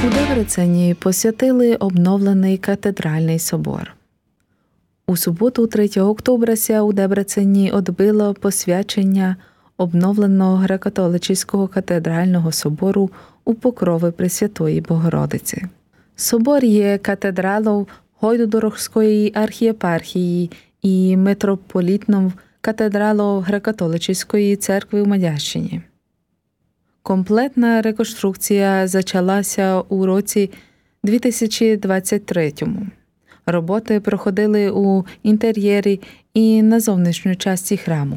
У Дебрецені посвятили обновлений катедральний собор. У суботу, 3 октября, у Дебрецені відбуло посвячення обновленого греко-католицького катедрального собору у покрови Пресвятої Богородиці. Собор є катедралою Гойдудорогської архієпархії і митрополітною катедралою греко-католицької церкви в Мадярщині. Комплектна реконструкція почалася у році 2023. Роботи проходили у інтер'єрі і на зовнішній часті храму.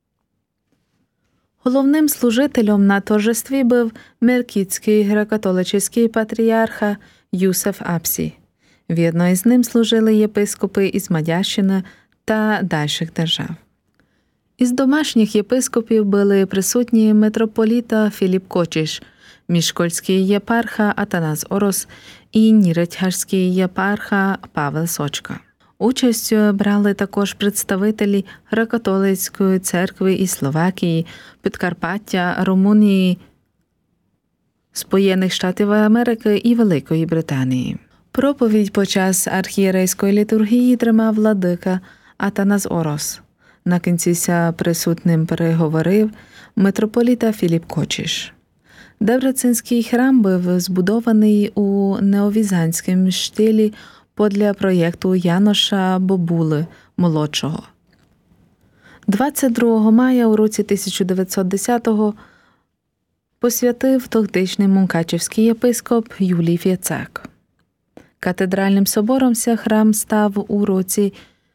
Головним служителем на торжестві був Мелкітський греко-католицький патріарха Юсеф Апсі. Вірно із ним служили єпископи із Мадярщини та дальших держав. Із домашніх єпископів були присутні митрополіта Філіп Кочиш, мішкольський єпарха Атанас Орос і ніретьгашський єпарха Павел Сочка. Участь брали також представителі греко-католицької церкви із Словакії, Підкарпаття, Румунії, Сполучених Штатів Америки і Великої Британії. Проповідь під час архієрейської літургії тримав владика Атанас Орос. На кінці присутнім переговорив митрополіта Філіп Кочиш. Дебреценський храм був збудований у неовізантському стилі подля проєкту Яноша Бобули молодшого. 22 мая у році 1910-го посвятив тодішній мукачевський єпископ Юлій Фєцак. Катедральним собором храм став у році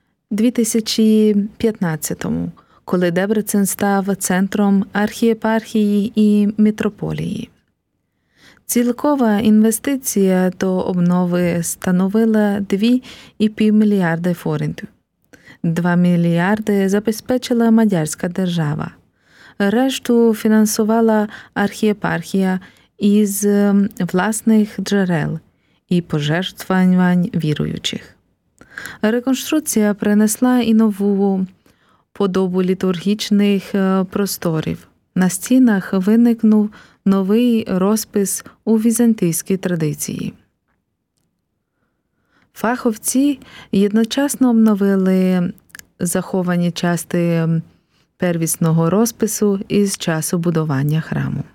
2015-му, коли Дебрецен став центром архієпархії і митрополії. Цілкова інвестиція до обнови становила 2,5 мільярди форинтів. 2 мільярди забезпечила Мадярська держава. Решту фінансувала архієпархія із власних джерел і пожертвувань віруючих. Реконструкція принесла і нову подобу літургічних просторів. На стінах виникнув новий розпис у візантійській традиції. Фаховці одночасно обновили заховані частини первісного розпису із часу будування храму.